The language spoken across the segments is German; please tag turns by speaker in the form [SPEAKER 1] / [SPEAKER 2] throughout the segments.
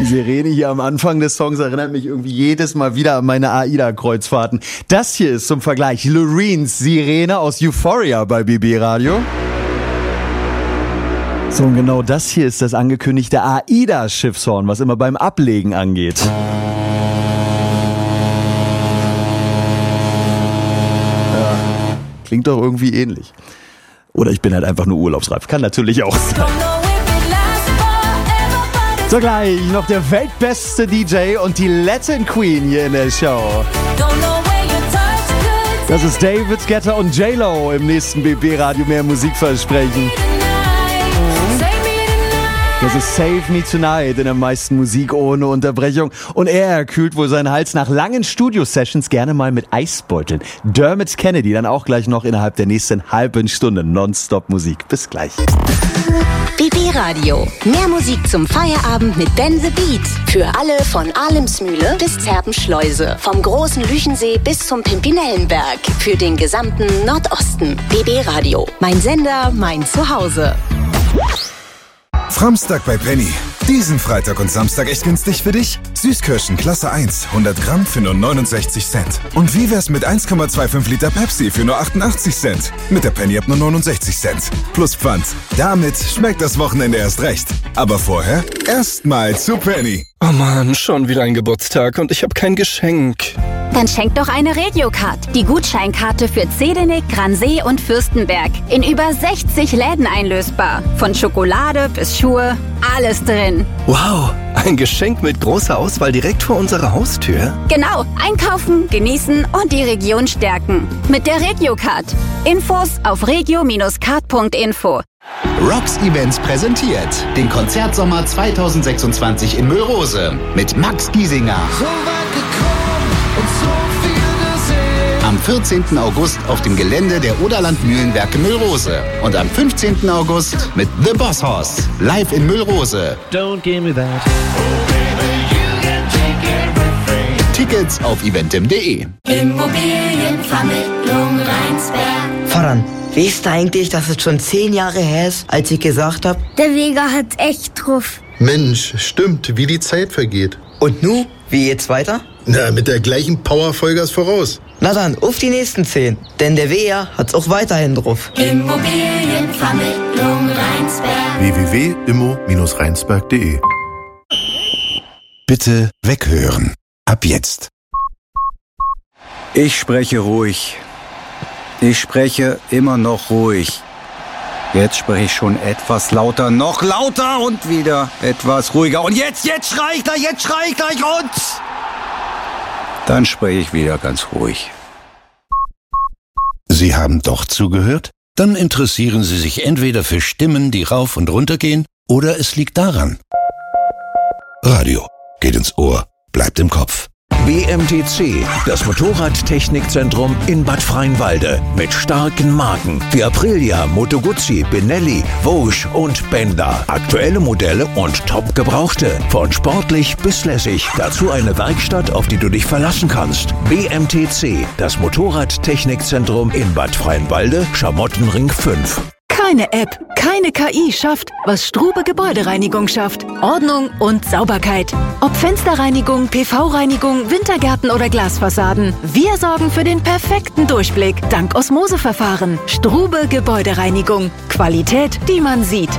[SPEAKER 1] Sirene hier am Anfang des Songs erinnert mich irgendwie jedes Mal wieder an meine AIDA-Kreuzfahrten. Das hier ist zum Vergleich Loreens Sirene aus Euphoria bei BB Radio. So, und genau das hier ist das angekündigte AIDA-Schiffshorn, was immer beim Ablegen angeht. Ja, klingt doch irgendwie ähnlich. Oder ich bin halt einfach nur urlaubsreif. Kann natürlich auch sein. So, gleich noch der weltbeste DJ und die Latin Queen hier in der Show. Das ist David Guetta und J-Lo im nächsten BB-Radio. Mehr Musikversprechen. Das ist Save Me Tonight, in der meisten Musik ohne Unterbrechung. Und er kühlt wohl seinen Hals nach langen Studio-Sessions gerne mal mit Eisbeuteln. Dermot Kennedy dann auch gleich noch innerhalb der nächsten halben Stunde Nonstop Musik. Bis gleich.
[SPEAKER 2] BB Radio. Mehr Musik zum Feierabend mit Ben the Beat. Für alle von Alemsmühle bis Zerpenschleuse. Vom großen Lüchensee bis zum Pimpinellenberg. Für den gesamten Nordosten. BB Radio. Mein Sender, mein Zuhause.
[SPEAKER 3] Framstag bei Penny. Diesen Freitag und Samstag echt günstig für dich? Süßkirschen Klasse 1, 100 Gramm für nur 69 Cent. Und wie wär's mit 1,25 Liter Pepsi für nur 88 Cent? Mit der Penny ab nur 69 Cent. Plus Pfand. Damit schmeckt das Wochenende erst recht. Aber vorher erstmal zu Penny.
[SPEAKER 4] Oh Mann, schon wieder ein Geburtstag und ich habe kein Geschenk.
[SPEAKER 5] Dann schenk doch eine Regiocard, die Gutscheinkarte für Zedinek, Gransee und Fürstenberg. In über 60 Läden einlösbar. Von Schokolade bis Schuhe, alles drin.
[SPEAKER 4] Wow, ein Geschenk mit großer Auswahl direkt vor unserer Haustür?
[SPEAKER 5] Genau, einkaufen, genießen und die Region stärken. Mit der Regiocard. Infos auf regio-card.info.
[SPEAKER 6] Rocks Events präsentiert den Konzertsommer 2026 in Müllrose mit Max Giesinger. Am 14. August auf dem Gelände der Oderland Mühlenwerke Müllrose. Und am 15. August mit The Boss Hoss. Live in Müllrose.
[SPEAKER 7] Don't give me that.
[SPEAKER 6] Tickets auf eventim.de.
[SPEAKER 8] Immobilienvermittlung Rheinsberg.
[SPEAKER 9] Voran, weißt du eigentlich, dass es schon 10 Jahre her ist, als ich gesagt habe?
[SPEAKER 8] Der Vega hat echt drauf.
[SPEAKER 10] Mensch, stimmt, wie die Zeit vergeht.
[SPEAKER 9] Und nu, wie geht's weiter?
[SPEAKER 10] Na, mit der gleichen Power Vollgas voraus.
[SPEAKER 9] Na dann, auf die nächsten 10. Denn der Vega hat's auch weiterhin drauf.
[SPEAKER 8] Immobilienvermittlung Rheinsberg.
[SPEAKER 3] www.immo-rheinsberg.de.
[SPEAKER 6] Bitte weghören. Ab jetzt.
[SPEAKER 11] Ich spreche ruhig. Ich spreche immer noch ruhig. Jetzt spreche ich schon etwas lauter, noch lauter und wieder etwas ruhiger. Und jetzt schrei ich gleich und... Dann spreche ich wieder ganz ruhig.
[SPEAKER 12] Sie haben doch zugehört? Dann interessieren Sie sich entweder für Stimmen, die rauf und runter gehen, oder es liegt daran. Radio geht ins Ohr, bleibt im Kopf.
[SPEAKER 13] BMTC, das Motorradtechnikzentrum in Bad Freienwalde. Mit starken Marken wie Aprilia, Moto Guzzi, Benelli, Vosges und Benda. Aktuelle Modelle und top gebrauchte. Von sportlich bis lässig. Dazu eine Werkstatt, auf die du dich verlassen kannst. BMTC, das Motorradtechnikzentrum in Bad Freienwalde, Schamottenring 5.
[SPEAKER 14] Keine App, keine KI schafft, was Strube Gebäudereinigung schafft. Ordnung und Sauberkeit. Ob Fensterreinigung, PV-Reinigung, Wintergärten oder Glasfassaden. Wir sorgen für den perfekten Durchblick. Dank Osmoseverfahren. Strube Gebäudereinigung. Qualität, die man sieht.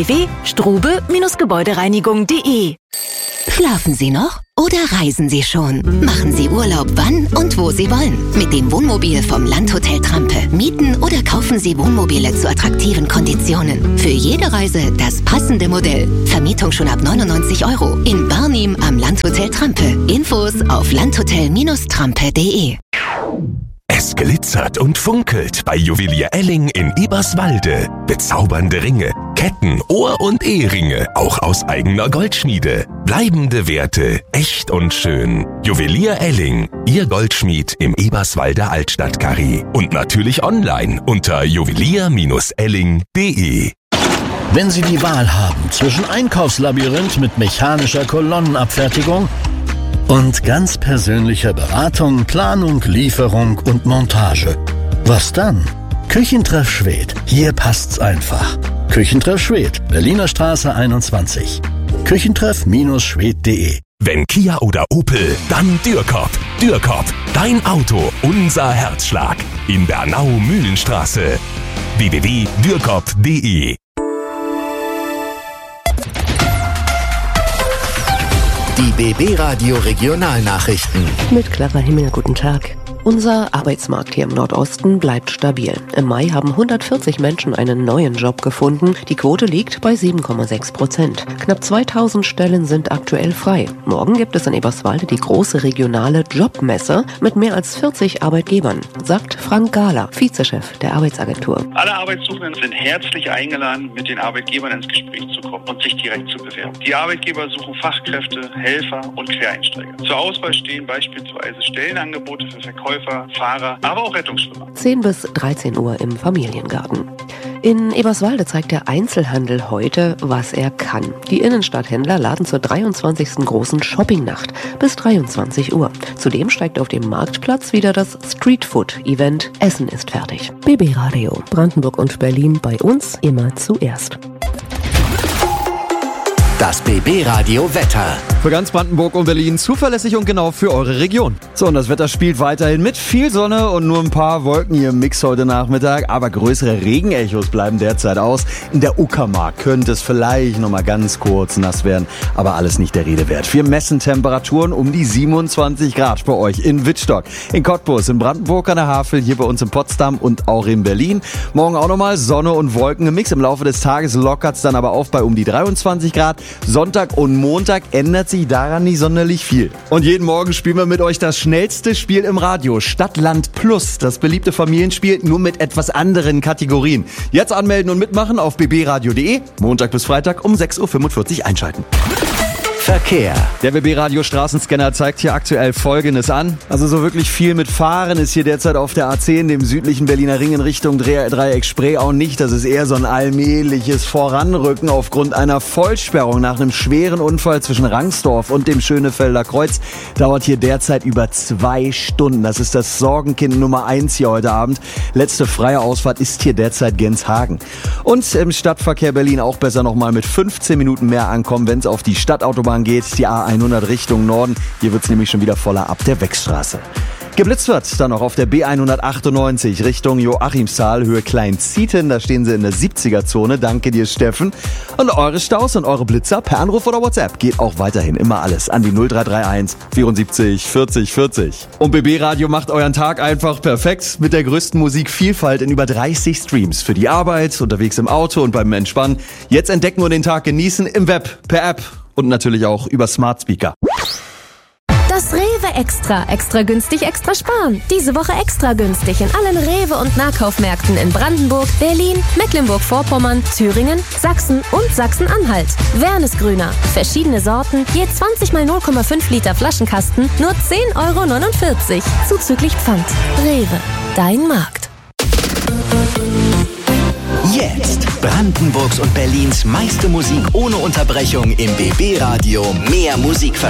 [SPEAKER 14] www.strube-gebäudereinigung.de.
[SPEAKER 2] Schlafen Sie noch oder reisen Sie schon? Machen Sie Urlaub wann und wo Sie wollen. Mit dem Wohnmobil vom Landhotel Trampe. Mieten oder kaufen Sie Wohnmobile zu attraktiven Konditionen. Für jede Reise das passende Modell. Vermietung schon ab 99 € in Barnim am Landhotel Trampe. Infos auf landhotel-trampe.de.
[SPEAKER 15] Es glitzert und funkelt bei Juwelier Elling in Eberswalde. Bezaubernde Ringe, Ketten, Ohr- und Eheringe, auch aus eigener Goldschmiede. Bleibende Werte, echt und schön. Juwelier Elling, Ihr Goldschmied im Eberswalder Altstadtkarree. Und natürlich online unter juwelier-elling.de.
[SPEAKER 7] Wenn Sie die Wahl haben zwischen Einkaufslabyrinth mit mechanischer Kolonnenabfertigung und ganz persönlicher Beratung, Planung, Lieferung und Montage. Was dann? Küchentreff Schwedt. Hier passt's einfach. Küchentreff Schwedt, Berliner Straße 21. Küchentreff-schwed.de.
[SPEAKER 15] Wenn Kia oder Opel, dann Dürkop. Dürkop, dein Auto, unser Herzschlag. In Bernau-Mühlenstraße. www.dürkop.de.
[SPEAKER 16] Die BB Radio Regionalnachrichten.
[SPEAKER 17] Mit Clara Himmel, guten Tag. Unser Arbeitsmarkt hier im Nordosten bleibt stabil. Im Mai haben 140 Menschen einen neuen Job gefunden. Die Quote liegt bei 7,6%. Knapp 2000 Stellen sind aktuell frei. Morgen gibt es in Eberswalde die große regionale Jobmesse mit mehr als 40 Arbeitgebern, sagt Frank Gahler, Vizechef der Arbeitsagentur.
[SPEAKER 18] Alle Arbeitssuchenden sind herzlich eingeladen, mit den Arbeitgebern ins Gespräch zu kommen und sich direkt zu bewerben. Die Arbeitgeber suchen Fachkräfte, Helfer und Quereinsteiger. Zur Auswahl stehen beispielsweise Stellenangebote für Verkäufer, Fahrer, aber auch Rettungsschwimmer.
[SPEAKER 17] 10 bis 13 Uhr im Familiengarten. In Eberswalde zeigt der Einzelhandel heute, was er kann. Die Innenstadthändler laden zur 23. großen Shoppingnacht bis 23 Uhr. Zudem steigt auf dem Marktplatz wieder das Streetfood-Event Essen ist fertig. BB Radio, Brandenburg und Berlin, bei uns immer zuerst.
[SPEAKER 16] Das BB Radio Wetter.
[SPEAKER 1] Für ganz Brandenburg und Berlin zuverlässig und genau für eure Region. So, und das Wetter spielt weiterhin mit. Viel Sonne und nur ein paar Wolken hier im Mix heute Nachmittag. Aber größere Regenechos bleiben derzeit aus. In der Uckermark könnte es vielleicht nochmal ganz kurz nass werden. Aber alles nicht der Rede wert. Wir messen Temperaturen um die 27 Grad bei euch in Wittstock, in Cottbus, in Brandenburg an der Havel, hier bei uns in Potsdam und auch in Berlin. Morgen auch nochmal Sonne und Wolken im Mix. Im Laufe des Tages lockert es dann aber auf bei um die 23 Grad. Sonntag und Montag ändert sich daran nicht sonderlich viel. Und jeden Morgen spielen wir mit euch das schnellste Spiel im Radio. Stadt, Land Plus. Das beliebte Familienspiel, nur mit etwas anderen Kategorien. Jetzt anmelden und mitmachen auf bbradio.de. Montag bis Freitag um 6.45 Uhr einschalten.
[SPEAKER 16] Verkehr.
[SPEAKER 1] Der BB Radio Straßenscanner zeigt hier aktuell Folgendes an. Also so wirklich viel mit Fahren ist hier derzeit auf der A10, dem südlichen Berliner Ring in Richtung Dreieck Spree auch nicht. Das ist eher so ein allmähliches Voranrücken aufgrund einer Vollsperrung nach einem schweren Unfall zwischen Rangsdorf und dem Schönefelder Kreuz. Dauert hier derzeit über 2 Stunden. Das ist das Sorgenkind Nummer 1 hier heute Abend. Letzte freie Ausfahrt ist hier derzeit Genshagen. Und im Stadtverkehr Berlin auch besser nochmal mit 15 Minuten mehr ankommen, wenn es auf die Stadtautobahn geht, die A100 Richtung Norden. Hier wird es nämlich schon wieder voller ab der Weckstraße. Geblitzt wird dann noch auf der B198 Richtung Joachimsthal, Höhe Kleinzieten. Da stehen sie in der 70er-Zone. Danke dir, Steffen. Und eure Staus und eure Blitzer per Anruf oder WhatsApp geht auch weiterhin immer alles an die 0331 74 40 40. Und BB Radio macht euren Tag einfach perfekt mit der größten Musikvielfalt in über 30 Streams. Für die Arbeit, unterwegs im Auto und beim Entspannen. Jetzt entdecken und den Tag genießen im Web, per App und natürlich auch über Smart Speaker.
[SPEAKER 19] Das Rewe Extra. Extra günstig, extra sparen. Diese Woche extra günstig in allen Rewe- und Nahkaufmärkten in Brandenburg, Berlin, Mecklenburg-Vorpommern, Thüringen, Sachsen und Sachsen-Anhalt. Wernesgrüner. Verschiedene Sorten, je 20 mal 0,5 Liter Flaschenkasten, nur 10,49 €. Zuzüglich Pfand. Rewe. Dein Markt.
[SPEAKER 16] Jetzt Brandenburgs und Berlins meiste Musik ohne Unterbrechung im BB Radio. Mehr Musik